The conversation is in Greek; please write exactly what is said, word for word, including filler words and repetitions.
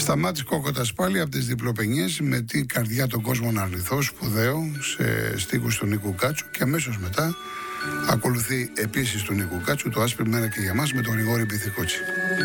Σταμάτης Κόκοτας πάλι από τις διπλοπενιές με την καρδιά των κόσμων να αρνηθώ, σπουδαίο, σε στίχους του Νίκου Κάτσου, και αμέσως μετά ακολουθεί επίσης του Νίκου Κάτσου το Άσπρη μέρα και για μας με τον Γρηγόρη Πυθικότσι.